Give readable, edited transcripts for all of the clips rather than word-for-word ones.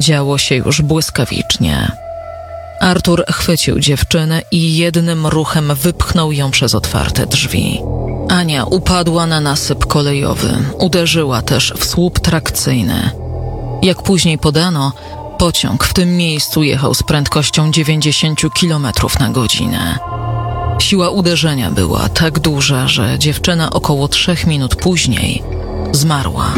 Działo się już błyskawicznie. Artur chwycił dziewczynę i jednym ruchem wypchnął ją przez otwarte drzwi. Ania upadła na nasyp kolejowy, uderzyła też w słup trakcyjny. Jak później podano, pociąg w tym miejscu jechał z prędkością 90 km na godzinę. Siła uderzenia była tak duża, że dziewczyna około 3 minut później zmarła.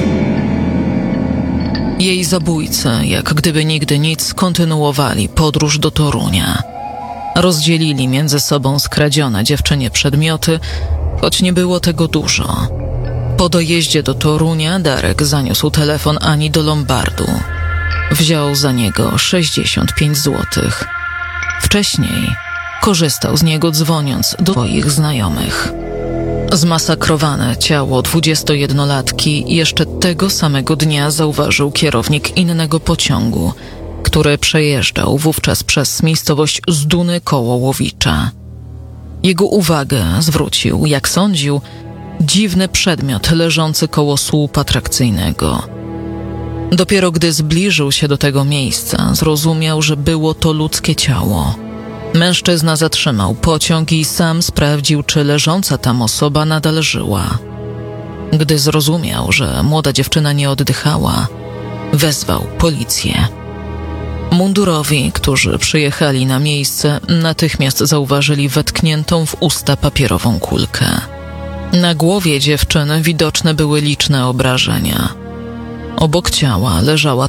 Jej zabójcy, jak gdyby nigdy nic, kontynuowali podróż do Torunia. Rozdzielili między sobą skradzione dziewczynie przedmioty, choć nie było tego dużo. Po dojeździe do Torunia Darek zaniósł telefon Ani do lombardu. Wziął za niego 65 złotych. Wcześniej korzystał z niego, dzwoniąc do swoich znajomych. Zmasakrowane ciało 21-latki jeszcze tego samego dnia zauważył kierownik innego pociągu, który przejeżdżał wówczas przez miejscowość Zduny koło Łowicza. Jego uwagę zwrócił, jak sądził, dziwny przedmiot leżący koło słupa trakcyjnego. Dopiero gdy zbliżył się do tego miejsca, zrozumiał, że było to ludzkie ciało. Mężczyzna zatrzymał pociąg i sam sprawdził, czy leżąca tam osoba nadal żyła. Gdy zrozumiał, że młoda dziewczyna nie oddychała, wezwał policję. Mundurowi, którzy przyjechali na miejsce, natychmiast zauważyli wetkniętą w usta papierową kulkę. Na głowie dziewczyny widoczne były liczne obrażenia. Obok ciała leżała